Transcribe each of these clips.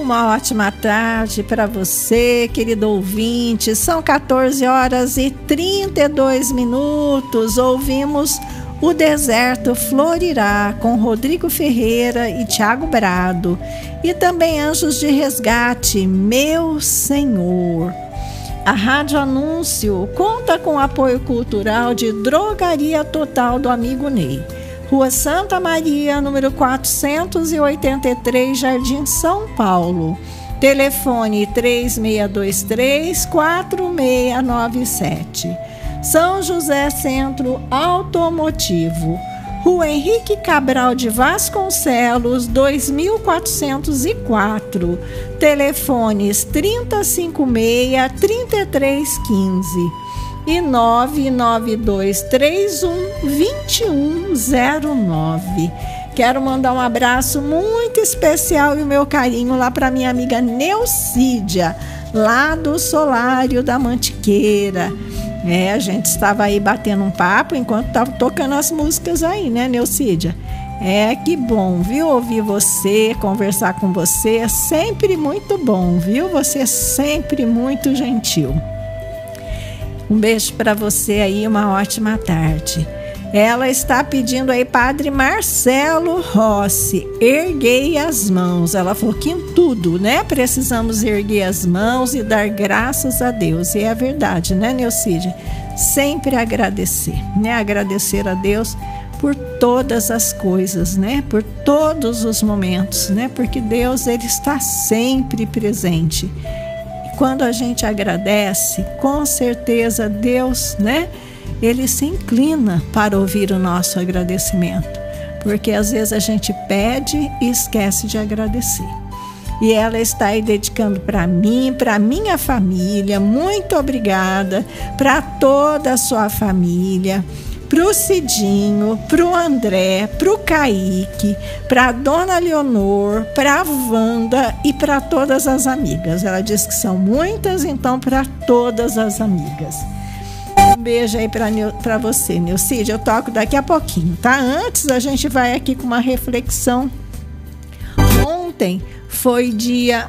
Uma ótima tarde para você, querido ouvinte. São 14 horas e 32 minutos. Ouvimos O Deserto Florirá com Rodrigo Ferreira e Thiago Brado. E também Anjos de Resgate, Meu Senhor. A Rádio Anúncio conta com o apoio cultural de Drogaria Total do amigo Ney. Rua Santa Maria, número 483, Jardim São Paulo. Telefone 3623-4697. São José Centro Automotivo. Rua Henrique Cabral de Vasconcelos, 2404. Telefones 3056-3315. E 99231-2109. Quero mandar um abraço muito especial e o meu carinho lá para minha amiga Neucídia, lá do Solário da Mantiqueira. A gente estava aí batendo um papo enquanto estava tocando as músicas aí, né, Neucídia? Que bom, viu? Ouvir você, conversar com você é sempre muito bom, viu? Você é sempre muito gentil. Um beijo para você aí, uma ótima tarde. Ela está pedindo aí, Padre Marcelo Rossi, erguei as mãos. Ela falou que em tudo, né? Precisamos erguer as mãos e dar graças a Deus. E é verdade, né, Neucídia? Sempre agradecer, né? Agradecer a Deus por todas as coisas, né? Por todos os momentos, né? Porque Deus, Ele está sempre presente. Quando a gente agradece, com certeza Deus, né? Ele se inclina para ouvir o nosso agradecimento. Porque às vezes a gente pede e esquece de agradecer. E ela está aí dedicando para mim, para minha família. Muito obrigada. Para toda a sua família. Para o Cidinho, para o André, para o Kaique, para a Dona Leonor, para a Wanda e para todas as amigas. Ela diz que são muitas, então para todas as amigas. Um beijo aí para você, Neucídia. Eu toco daqui a pouquinho, tá? Antes a gente vai aqui com uma reflexão. Ontem foi Dia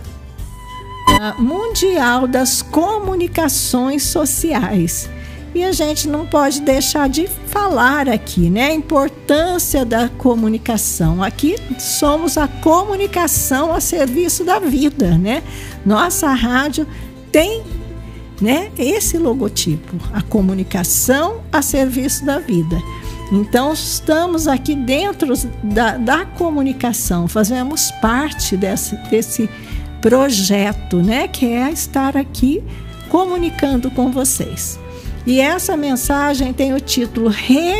Mundial das Comunicações Sociais. E a gente não pode deixar de falar aqui, né? A importância da comunicação. Aqui somos a comunicação a serviço da vida, né? Nossa rádio tem, né, esse logotipo, a comunicação a serviço da vida. Então, estamos aqui dentro da comunicação, fazemos parte desse projeto, né? Que é estar aqui comunicando com vocês. E essa mensagem tem o título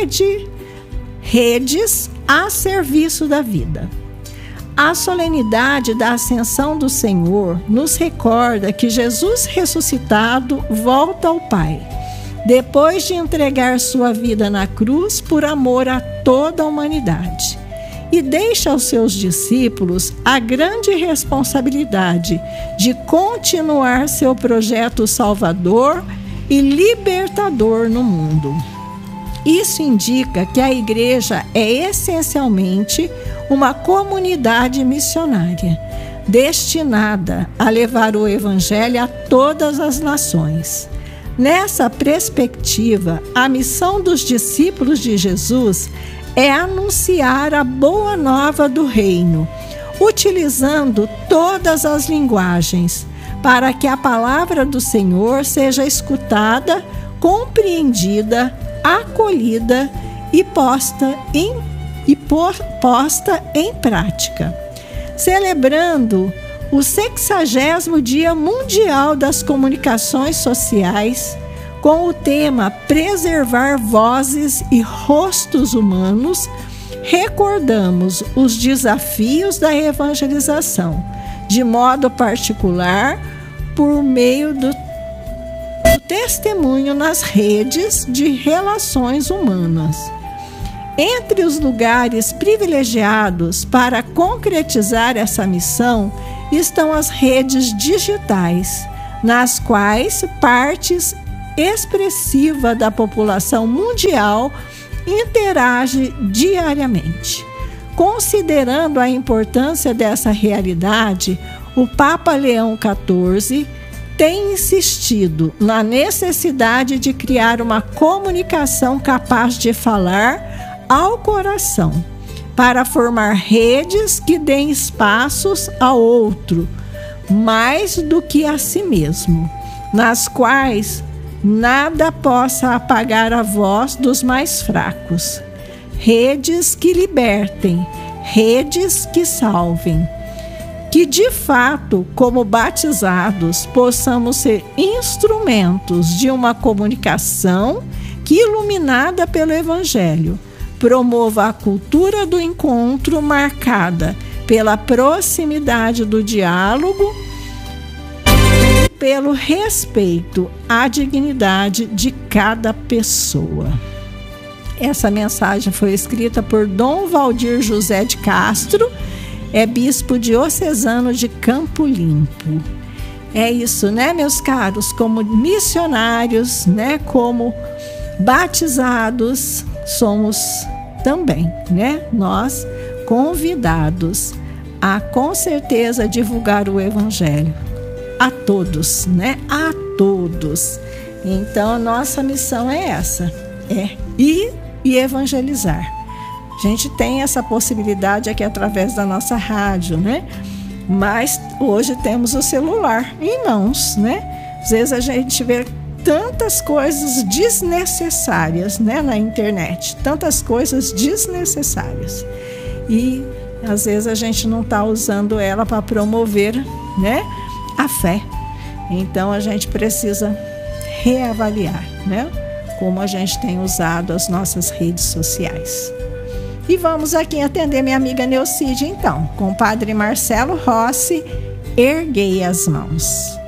Redes a Serviço da Vida. A solenidade da Ascensão do Senhor nos recorda que Jesus ressuscitado volta ao Pai, depois de entregar sua vida na cruz por amor a toda a humanidade. E deixa aos seus discípulos a grande responsabilidade de continuar seu projeto salvador e libertador no mundo. Isso indica que a igreja é essencialmente uma comunidade missionária, destinada a levar o evangelho a todas as nações. Nessa perspectiva, a missão dos discípulos de Jesus é anunciar a boa nova do reino, utilizando todas as linguagens, para que a palavra do Senhor seja escutada, compreendida, acolhida e posta em prática. Celebrando o 60º Dia Mundial das Comunicações Sociais, com o tema Preservar Vozes e Rostos Humanos, recordamos os desafios da evangelização, de modo particular, por meio do testemunho nas redes de relações humanas. Entre os lugares privilegiados para concretizar essa missão estão as redes digitais, nas quais partes expressiva da população mundial interage diariamente. Considerando a importância dessa realidade, o Papa Leão XIV tem insistido na necessidade de criar uma comunicação capaz de falar ao coração, para formar redes que deem espaços ao outro, mais do que a si mesmo, nas quais nada possa apagar a voz dos mais fracos. Redes que libertem, redes que salvem. Que de fato, como batizados, possamos ser instrumentos de uma comunicação que, iluminada pelo Evangelho, promova a cultura do encontro marcada pela proximidade do diálogo e pelo respeito à dignidade de cada pessoa. Essa mensagem foi escrita por Dom Valdir José de Castro, é bispo diocesano de Campo Limpo. É isso, né, meus caros? Como missionários, né, como batizados, somos também, né, nós convidados a, com certeza, divulgar o Evangelho a todos, né, a todos. Então, a nossa missão é essa, é ir e evangelizar. A gente tem essa possibilidade aqui através da nossa rádio, né? Mas hoje temos o celular em mãos, né? Às vezes a gente vê tantas coisas desnecessárias, né, na internet, tantas coisas desnecessárias. E às vezes a gente não está usando ela para promover, né, a fé. Então a gente precisa reavaliar, né, como a gente tem usado as nossas redes sociais. E vamos aqui atender minha amiga Neucídia, então, com o Padre Marcelo Rossi, Erguei as Mãos.